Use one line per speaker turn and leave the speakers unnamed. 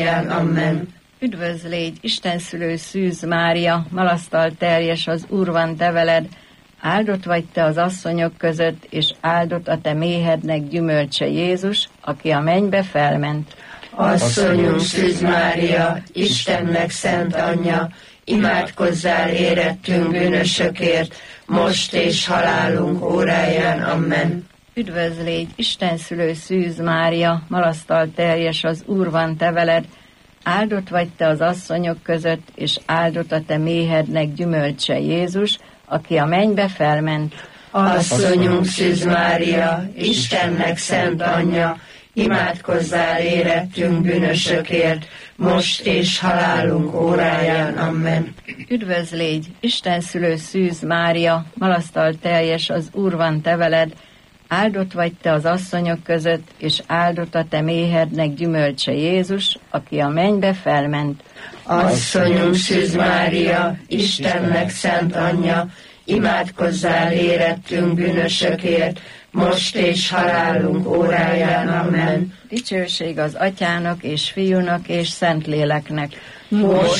Amen.
Üdvözl légy, Istenszülő Szűz Mária, malasztal teljes az Úr van te veled, áldott vagy te az asszonyok között, és áldott a te méhednek gyümölcse Jézus, aki a mennybe felment.
Asszonyunk Szűz Mária, Istennek szent anyja, imádkozzál érettünk bűnösökért, most és halálunk óráján. Amen.
Üdvözl légy, Istenszülő Szűz Mária, malasztal teljes az Úr van te veled, áldott vagy te az asszonyok között, és áldott a te méhednek gyümölcse Jézus, aki a mennybe felment.
Asszonyunk Szűz Mária, Istennek szent anyja, imádkozzál érettünk bűnösökért, most és halálunk óráján. Amen.
Üdvözl légy, Istenszülő Szűz Mária, malasztal teljes az Úr van te veled, áldott vagy te az asszonyok között, és áldott a te méhednek gyümölcse Jézus, aki a mennybe felment.
Asszonyunk Szűz Mária, Istennek szent anyja, imádkozzál érettünk bűnösökért, most és halálunk óráján. Amen.
Dicsőség az Atyának és Fiúnak és Szentléleknek,
most